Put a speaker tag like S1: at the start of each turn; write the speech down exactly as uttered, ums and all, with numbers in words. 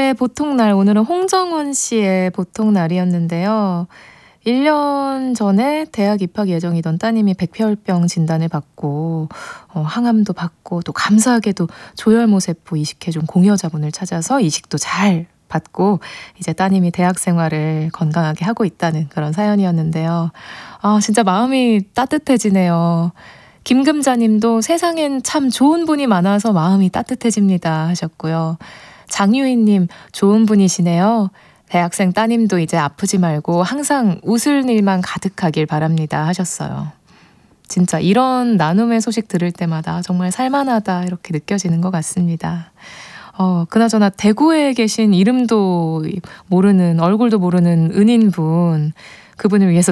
S1: 오늘의 보통날, 오늘은 홍정훈 씨의 보통날이었는데요. 일 년 전에 대학 입학 예정이던 따님이 백혈병 진단을 받고 어, 항암도 받고 또 감사하게도 조혈모세포 이식해준 공여자분을 찾아서 이식도 잘 받고 이제 따님이 대학 생활을 건강하게 하고 있다는 그런 사연이었는데요. 아, 진짜 마음이 따뜻해지네요. 김금자님도 세상엔 참 좋은 분이 많아서 마음이 따뜻해집니다 하셨고요. 장유희님, 좋은 분이시네요. 대학생 따님도 이제 아프지 말고 항상 웃을 일만 가득하길 바랍니다 하셨어요. 진짜 이런 나눔의 소식 들을 때마다 정말 살만하다 이렇게 느껴지는 것 같습니다. 어, 그나저나 대구에 계신 이름도 모르는, 얼굴도 모르는 은인분, 그분을 위해서